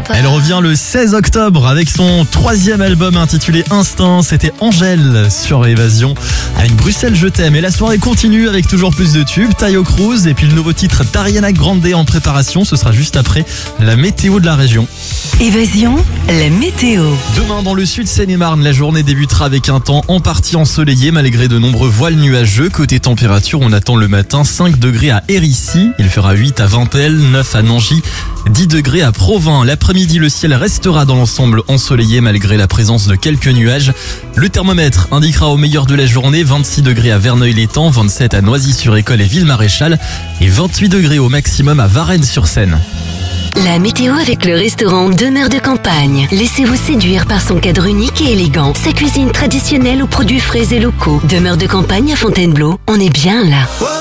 Elle revient le 16 octobre avec son 3e album intitulé Instinct. C'était Angèle sur Évasion avec Bruxelles Je t'aime. Et la soirée continue avec toujours plus de tubes. Taio Cruz et puis le nouveau titre d'Ariana Grande en préparation. Ce sera juste après la météo de la région. Évasion, la météo. Demain dans le sud Seine-et-Marne, la journée débutera avec un temps en partie ensoleillé malgré de nombreux voiles nuageux. Côté température, on attend le matin 5 degrés à Hérisy. Il fera 8 à Vimpel, 9 à Nangy, 10 degrés à Provins. L'après-midi, le ciel restera dans l'ensemble ensoleillé malgré la présence de quelques nuages. Le thermomètre indiquera au meilleur de la journée 26 degrés à Verneuil-l'Étang, 27 à Noisy-sur-École et Ville-Maréchal et 28 degrés au maximum à Varennes-sur-Seine. La météo avec le restaurant Demeure de Campagne. Laissez-vous séduire par son cadre unique et élégant. Sa cuisine traditionnelle aux produits frais et locaux. Demeure de Campagne à Fontainebleau, on est bien là.